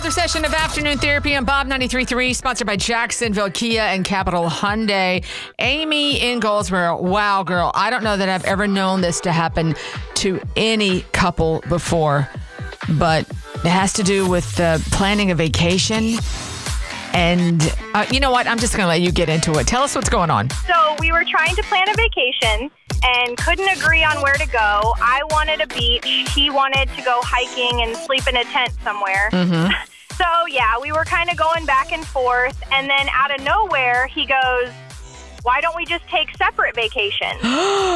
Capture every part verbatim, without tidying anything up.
Another session of Afternoon Therapy on Bob ninety-three point three, sponsored by Jacksonville Kia and Capital Hyundai. Amy in Goldsboro. Wow, girl. I don't know that I've ever known this to happen to any couple before, but it has to do with uh, planning a vacation. And uh, you know what? I'm just going to let you get into it. Tell us what's going on. So we were trying to plan a vacation and couldn't agree on where to go. I wanted a beach. He wanted to go hiking and sleep in a tent somewhere. Mm-hmm. So, yeah, we were kind of going back and forth. And then out of nowhere, he goes, why don't we just take separate vacations? And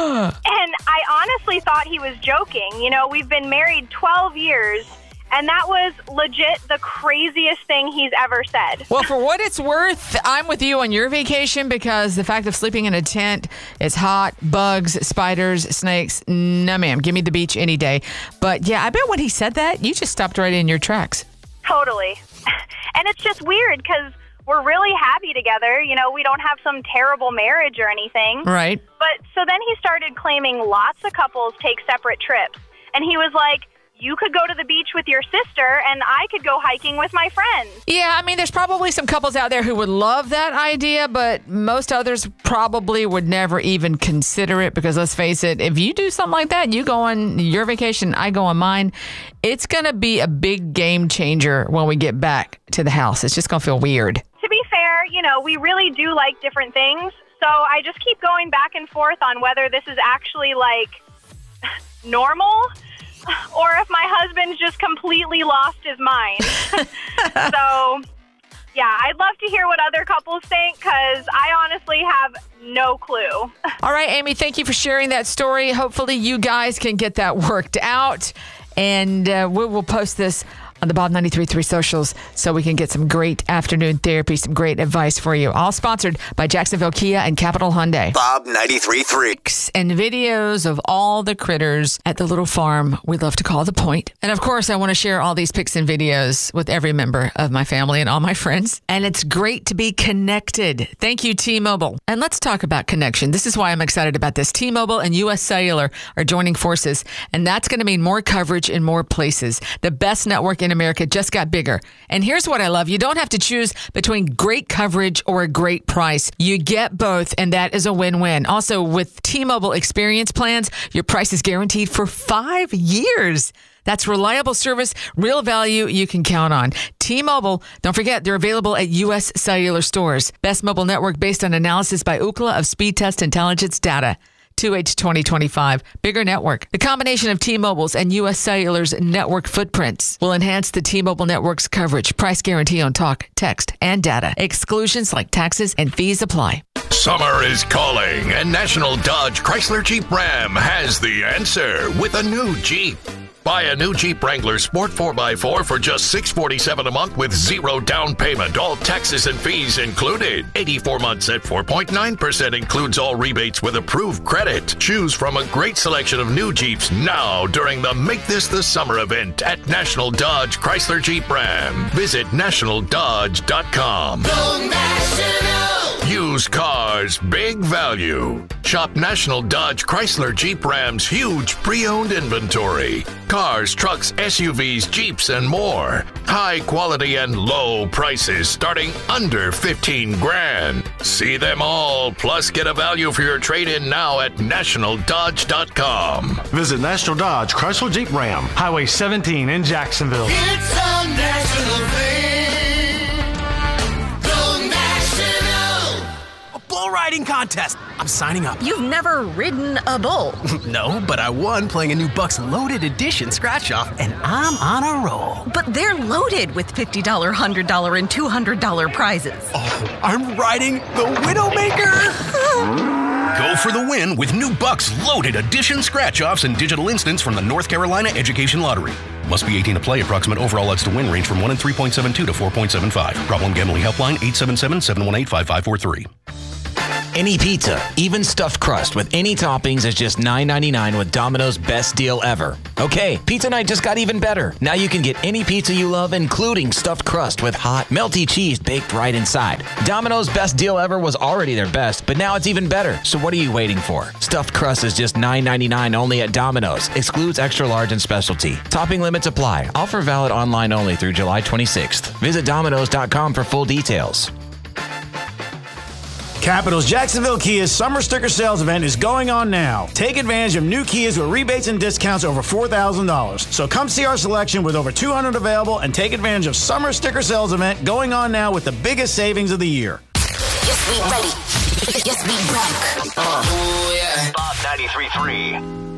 I honestly thought he was joking. You know, we've been married twelve years. And that was legit the craziest thing he's ever said. Well, for what it's worth, I'm with you on your vacation because the fact of sleeping in a tent is hot, bugs, spiders, snakes. No, ma'am. Give me the beach any day. But yeah, I bet when he said that, you just stopped right in your tracks. Totally. And it's just weird because we're really happy together. You know, we don't have some terrible marriage or anything. Right. But so then he started claiming lots of couples take separate trips. And he was like, you could go to the beach with your sister and I could go hiking with my friends. Yeah, I mean, there's probably some couples out there who would love that idea, but most others probably would never even consider it because let's face it, if you do something like that, you go on your vacation, I go on mine, it's going to be a big game changer when we get back to the house. It's just going to feel weird. To be fair, you know, we really do like different things. So I just keep going back and forth on whether this is actually like normal or if my husband's just completely lost his mind. So, yeah, I'd love to hear what other couples think because I honestly have no clue. All right, Amy, thank you for sharing that story. Hopefully you guys can get that worked out. And uh, we will post this on the Bob ninety-three point three socials so we can get some great afternoon therapy, some great advice for you. All sponsored by Jacksonville Kia and Capital Hyundai. Bob ninety-three point three. And videos of all the critters at the little farm we love to call The Point. And of course, I want to share all these pics and videos with every member of my family and all my friends. And it's great to be connected. Thank you, T-Mobile. And let's talk about connection. This is why I'm excited about this. T-Mobile and U S Cellular are joining forces, and that's going to mean more coverage in more places. The best network in America just got bigger. And here's what I love. You don't have to choose between great coverage or a great price. You get both, and that is a win-win. Also, with T-Mobile experience plans, your price is guaranteed for five years. That's reliable service, real value you can count on. T-Mobile, don't forget, they're available at U S Cellular stores. Best mobile network based on analysis by Ookla of Speed Test Intelligence data. two H twenty twenty-five, bigger network. The combination of T-Mobile's and U S Cellular's network footprints will enhance the T-Mobile network's coverage. Price guarantee on talk, text, and data. Exclusions like taxes and fees apply. Summer is calling, and National Dodge Chrysler Jeep Ram has the answer with a new Jeep. Buy a new Jeep Wrangler Sport four by four for just six hundred forty-seven dollars a month with zero down payment, all taxes and fees included. eighty-four months at four point nine percent includes all rebates with approved credit. Choose from a great selection of new Jeeps now during the Make This the Summer event at National Dodge Chrysler Jeep Ram. Visit national dodge dot com. Go National! Used cars, big value. Shop National Dodge Chrysler Jeep Ram's huge pre-owned inventory. Cars, trucks, S U Vs, Jeeps, and more. High quality and low prices starting under fifteen grand. See them all, plus get a value for your trade-in now at national dodge dot com. Visit National Dodge Chrysler Jeep Ram, Highway seventeen in Jacksonville. It's a national thing. Go National! A bull riding contest. I'm signing up. You've never ridden a bull. No, but I won playing a new Bucks Loaded Edition scratch-off, and I'm on a roll. But they're loaded with fifty dollars, one hundred dollars, and two hundred dollars prizes. Oh, I'm riding the Widowmaker. Go for the win with new Bucks Loaded Edition scratch-offs and digital instants from the North Carolina Education Lottery. Must be eighteen to play. Approximate overall odds to win range from one in three point seven two to four point seven five. Problem gambling helpline eight seven seven, seven one eight, five five four three. Any pizza, even stuffed crust with any toppings is just nine ninety-nine with Domino's best deal ever. Okay, pizza night just got even better. Now you can get any pizza you love, including stuffed crust with hot, melty cheese baked right inside. Domino's best deal ever was already their best, but now it's even better. So what are you waiting for? Stuffed crust is just nine ninety-nine only at Domino's. Excludes extra large and specialty. Topping limits apply. Offer valid online only through July twenty-sixth. Visit Domino's dot com for full details. Capital's Jacksonville Kia's Summer Sticker Sales event is going on now. Take advantage of new Kias with rebates and discounts over four thousand dollars. So come see our selection with over two hundred available and take advantage of Summer Sticker Sales event going on now with the biggest savings of the year. Yes, we ready. Yes, we rock. Uh, oh, yeah. Bob ninety-three point three.